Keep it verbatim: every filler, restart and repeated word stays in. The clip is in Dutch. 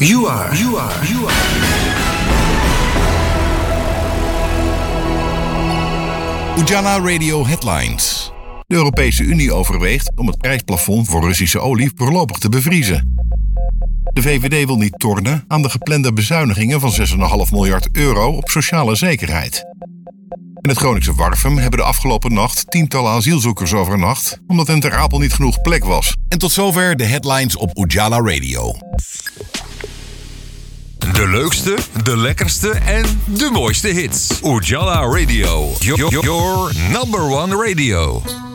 You are, you are, you are. Ujala Radio Headlines. De Europese Unie overweegt om het prijsplafond voor Russische olie voorlopig te bevriezen. De V V D wil niet tornen aan de geplande bezuinigingen van zes komma vijf miljard euro op sociale zekerheid. In het Groningse Warffum hebben de afgelopen nacht tientallen asielzoekers overnacht, omdat in Ter Apel niet genoeg plek was. En tot zover de headlines op Ujala Radio. De leukste, de lekkerste en de mooiste hits. Ujala Radio. Your, your number one radio.